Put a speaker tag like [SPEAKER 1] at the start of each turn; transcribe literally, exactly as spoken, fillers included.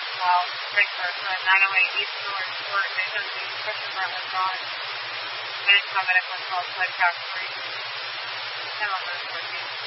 [SPEAKER 1] once in a while, break for a nine oh eight East North Court, they send the pressure front on. I just comment if what's called blood calculation. I'm on those fourteen.